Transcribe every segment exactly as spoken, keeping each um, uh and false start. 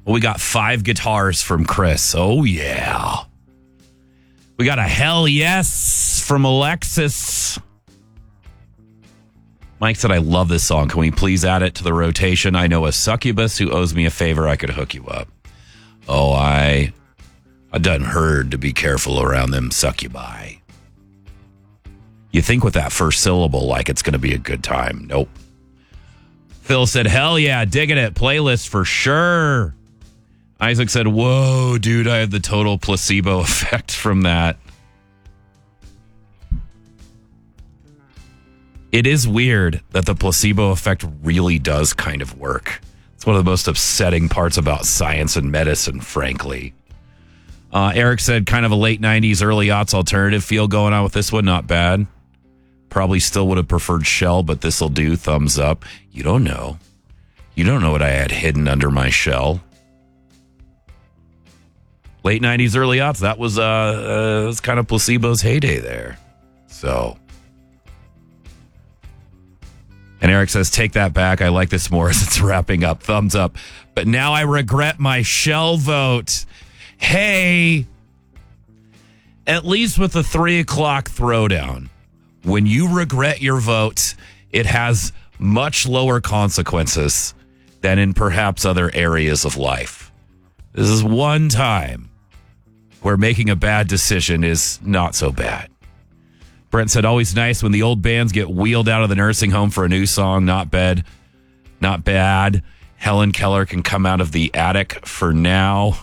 Well, we got five guitars from Chris. Oh, yeah. We got a hell yes from Alexis. Mike said, I love this song. Can we please add it to the rotation? I know a succubus who owes me a favor. I could hook you up. Oh, I, I done heard to be careful around them succubi. You think with that first syllable like it's going to be a good time. Nope. Phil said, hell yeah, digging it. Playlist for sure. Isaac said, whoa, dude, I had the total placebo effect from that. It is weird that the placebo effect really does kind of work. It's one of the most upsetting parts about science and medicine, frankly. Uh, Eric said, kind of a late nineties, early aughts alternative feel going on with this one. Not bad. Probably still would have preferred Shell, but this'll do. Thumbs up. You don't know. You don't know what I had hidden under my shell. Late nineties, early aughts. That was, uh, uh, that was kind of placebo's heyday there. So... And Eric says, take that back. I like this more as it's wrapping up. Thumbs up. But now I regret my Shell vote. Hey, at least with the three o'clock throwdown, when you regret your vote, it has much lower consequences than in perhaps other areas of life. This is one time where making a bad decision is not so bad. Brent said, always nice when the old bands get wheeled out of the nursing home for a new song. Not bad. Not bad. Helen Keller can come out of the attic for now.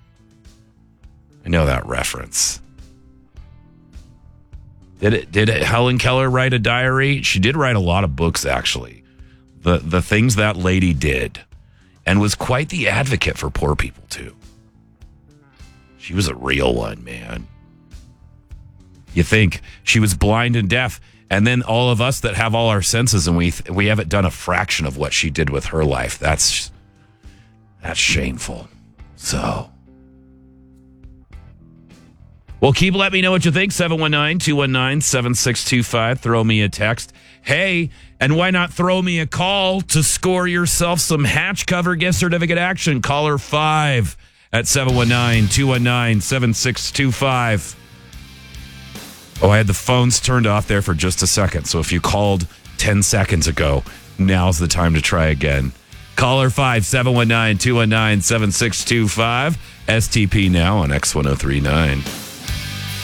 I know that reference. Did it? Did it, Helen Keller write a diary? She did write a lot of books, actually. The, the things that lady did. And was quite the advocate for poor people, too. She was a real one, man. You think she was blind and deaf, and then all of us that have all our senses, and we we haven't done a fraction of what she did with her life. That's that's shameful. So, well, keep letting me know what you think. seven one nine, two one nine, seven six two five. Throw me a text. Hey, and why not throw me a call to score yourself some hatch cover gift certificate action? Caller five at seven one nine, two one nine, seven six two five. Oh, I had the phones turned off there for just a second. So if you called ten seconds ago, now's the time to try again. Caller five, seven one nine, two one nine, seven six two five. S T P now on X ten thirty-nine.